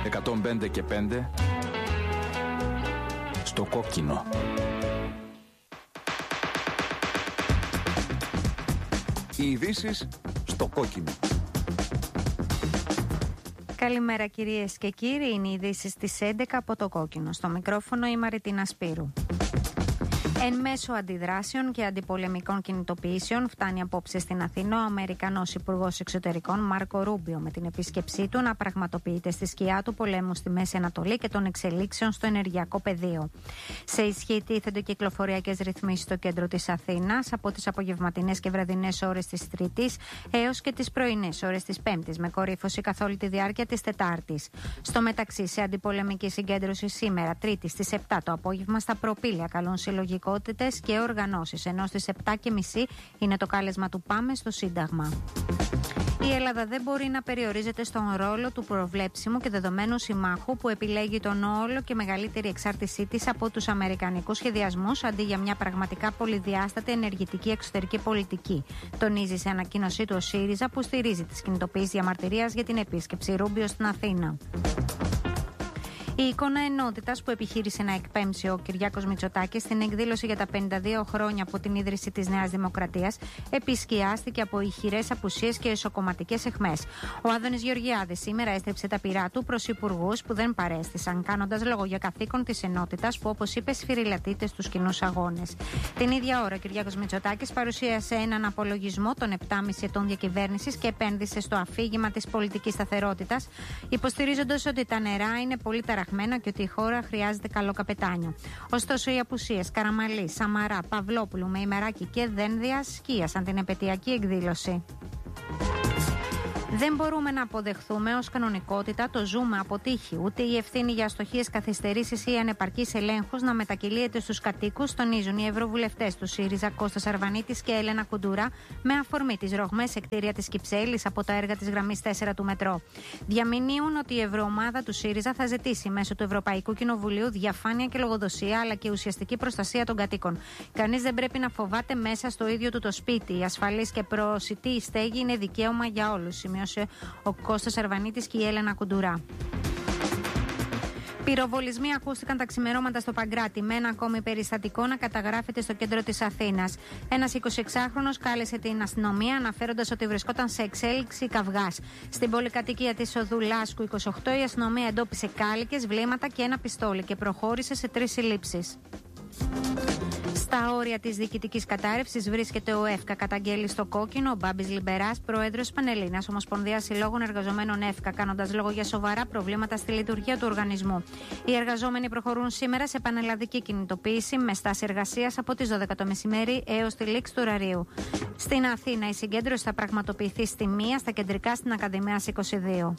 105 και 5 στο κόκκινο. Οι ειδήσεις στο κόκκινο. Καλημέρα κυρίες και κύριοι, είναι οι ειδήσεις στις 11 από το κόκκινο. Στο μικρόφωνο η Μαριτίνα Σπύρου. Εν μέσω αντιδράσεων και αντιπολεμικών κινητοποιήσεων, φτάνει απόψε στην Αθήνα ο Αμερικανός Υπουργός Εξωτερικών Μάρκο Ρούμπιο με την επίσκεψή του να πραγματοποιείται στη σκιά του πολέμου στη Μέση Ανατολή και των εξελίξεων στο ενεργειακό πεδίο. Σε ισχύ τίθενται κυκλοφοριακές ρυθμίσεις στο κέντρο της Αθήνας από τις απογευματινές και βραδινές ώρες της Τρίτης έως και τις πρωινές ώρες της Πέμπτης, με κορύφωση καθ' όλη τη διάρκεια της Τετάρτης. Στο μεταξύ, σε αντιπολεμική συγκέντρωση σήμερα, Τρίτη στις 7 το απόγευμα, στα προπήλαια καλούν συλλογικό και οργανώσεις, ενώ στις 7.30 είναι το κάλεσμα του Πάμε στο Σύνταγμα. Η Ελλάδα δεν μπορεί να περιορίζεται στον ρόλο του προβλέψιμου και δεδομένου συμμάχου που επιλέγει τον όλο και μεγαλύτερη εξάρτησή της από τους αμερικανικούς σχεδιασμούς αντί για μια πραγματικά πολυδιάστατη ενεργητική εξωτερική πολιτική. Τονίζει σε ανακοίνωσή του ο ΣΥΡΙΖΑ, που στηρίζει τις κινητοποιήσεις διαμαρτυρίας για την επίσκεψη Ρούμπιο στην Αθήνα. Η εικόνα ενότητας που επιχείρησε να εκπέμψει ο Κυριάκος Μητσοτάκης στην εκδήλωση για τα 52 χρόνια από την ίδρυση της Νέας Δημοκρατίας επισκιάστηκε από ηχηρές απουσίες και εσωκομματικές αιχμές. Ο Άδωνης Γεωργιάδης σήμερα έστρεψε τα πυρά του προς υπουργούς που δεν παρέστησαν, κάνοντας λόγο για καθήκον της ενότητας που, όπως είπε, σφυριλατείται στους κοινούς αγώνες. Την ίδια ώρα, ο Κυριάκος Μητσοτάκης παρουσίασε έναν απολογισμό των 7,5 ετών διακυβέρνησης και επένδυσε στο αφήγημα της πολιτικής σταθερότητας, υποστηρίζοντας ότι τα νερά είναι πολύ ταραχμένα και ότι η χώρα χρειάζεται καλό καπετάνιο. Ωστόσο, οι απουσίες Καραμαλή, Σαμαρά, Παυλόπουλου, Μεϊμεράκη και Δένδια σκίασαν την επετειακή εκδήλωση. Δεν μπορούμε να αποδεχθούμε ως κανονικότητα το ζούμε από τύχη, ούτε η ευθύνη για αστοχίες, καθυστερήσεις ή ανεπαρκείς ελέγχους να μετακυλίεται στους κατοίκους, τονίζουν οι ευρωβουλευτές του ΣΥΡΙΖΑ Κώστας Αρβανίτης και Έλενα Κουντουρά με αφορμή τις ρογμές σε κτίρια της Κυψέλης από τα έργα της γραμμής 4 του μετρό. Διαμηνύουν ότι η ευρωομάδα του ΣΥΡΙΖΑ θα ζητήσει μέσω του Ευρωπαϊκού Κοινοβουλίου διαφάνεια και λογοδοσία, αλλά και ουσιαστική προστασία των κατοίκων. Κανείς δεν πρέπει να φοβάται μέσα στο ίδιο του το σπίτι. Η ασφαλής και προσιτή στέγη είναι δικαίωμα για όλους, σημείωσε ο Κώστας Αρβανίτης και η Έλενα Κουντουρά. Πυροβολισμοί ακούστηκαν τα ξημερώματα στο Παγκράτη, με ένα ακόμη περιστατικό να καταγράφεται στο κέντρο της Αθήνας. Ένας 26χρονος κάλεσε την αστυνομία, αναφέροντας ότι βρισκόταν σε εξέλιξη καυγάς. Στην πολυκατοικία της οδού Λάσκου 28, η αστυνομία εντόπισε κάλικες, βλέμματα και ένα πιστόλι και προχώρησε σε 3 συλλήψεις. Στα όρια της διοικητικής κατάρρευσης βρίσκεται ο ΕΦΚΑ, καταγγέλει στο κόκκινο ο Μπάμπης Λιμπεράς, πρόεδρος Πανελλήνιας Ομοσπονδίας Συλλόγων Εργαζομένων ΕΦΚΑ, κάνοντας λόγο για σοβαρά προβλήματα στη λειτουργία του οργανισμού. Οι εργαζόμενοι προχωρούν σήμερα σε πανελλαδική κινητοποίηση με στάση εργασίας από τις 12 το μεσημέρι έως τη λήξη του ωραρίου. Στην Αθήνα η συγκέντρωση θα πραγματοποιηθεί στη 1 στα κεντρικά στην Ακαδημίας 22.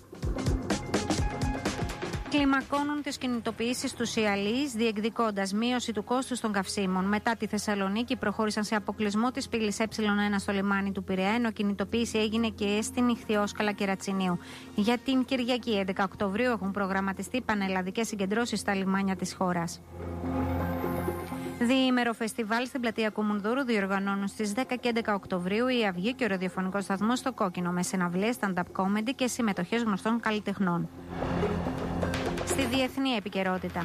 Κλιμακώνουν τις κινητοποιήσεις του ΙΑΛΗΣ, διεκδικώντας μείωση του κόστους των καυσίμων. Μετά τη Θεσσαλονίκη προχώρησαν σε αποκλεισμό της πύλης Ε1 στο λιμάνι του Πειραιά, ενώ κινητοποίηση έγινε και στην Ιχθυόσκαλα και Ρατσινίου. Για την Κυριακή 11 Οκτωβρίου έχουν προγραμματιστεί πανελλαδικές συγκεντρώσεις στα λιμάνια της χώρας. Διήμερο φεστιβάλ στην πλατεία Κουμουνδούρου διοργανώνουν στις 10 και 11 Οκτωβρίου η Αυγή και ο ραδιοφωνικός σταθμός στο Κόκκινο, με συναυλίες, stand-up comedy και συμμετοχές γνωστών καλλιτεχνών. Στη διεθνή επικαιρότητα.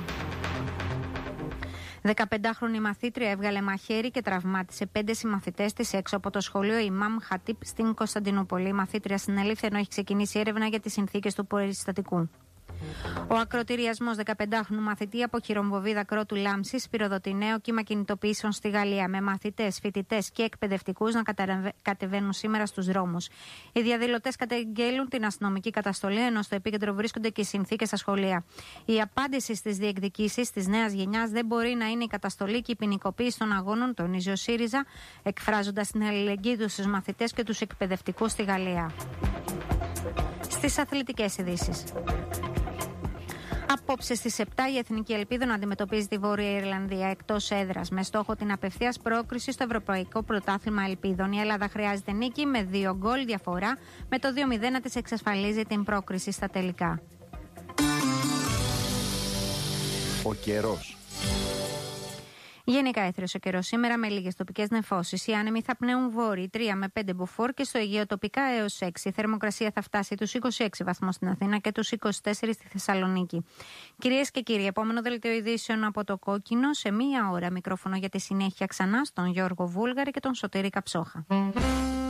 15χρονη μαθήτρια έβγαλε μαχαίρι και τραυμάτισε 5 συμμαθητές της έξω από το σχολείο Ιμάμ Χατίπ στην Κωνσταντινούπολη. Η μαθήτρια συνελήφθη ενώ έχει ξεκινήσει έρευνα για τις συνθήκες του περιστατικού. Ο ακροτηριασμός 15χρονου μαθητή από χειρομβοβίδα κρότου Λάμψης πυροδοτεί νέο κύμα κινητοποιήσεων στη Γαλλία, με μαθητές, φοιτητές και εκπαιδευτικούς να κατεβαίνουν σήμερα στους δρόμους. Οι διαδηλωτές καταγγέλουν την αστυνομική καταστολή, ενώ στο επίκεντρο βρίσκονται και οι συνθήκες στα σχολεία. Η απάντηση στις διεκδικήσεις της νέας γενιάς δεν μπορεί να είναι η καταστολή και η ποινικοποίηση των αγώνων, τονίζει ο ΣΥΡΙΖΑ, εκφράζοντας την αλληλεγγύη του στους μαθητές και τους εκπαιδευτικούς στη Γαλλία. Στις αθλητικές ειδήσεις. Απόψε στις 7 η Εθνική Ελπίδα να αντιμετωπίζει τη Βόρεια Ιρλανδία εκτός έδρας, με στόχο την απευθείας πρόκριση στο Ευρωπαϊκό Πρωτάθλημα Ελπίδων. Η Ελλάδα χρειάζεται νίκη με 2 γκολ διαφορά, με το 2-0 να της εξασφαλίζει την πρόκριση στα τελικά. Ο καιρός. Γενικά έθριος ο καιρός σήμερα με λίγες τοπικές νεφώσεις. Οι άνεμοι θα πνέουν βόρειοι 3 με 5 μποφόρ και στο Αιγαίο τοπικά έως 6. Η θερμοκρασία θα φτάσει τους 26 βαθμούς στην Αθήνα και τους 24 στη Θεσσαλονίκη. Κυρίες και κύριοι, επόμενο δελτίο ειδήσεων από το Κόκκινο σε μία ώρα. Μικρόφωνο για τη συνέχεια ξανά στον Γιώργο Βούλγαρη και τον Σωτήρη Καψόχα.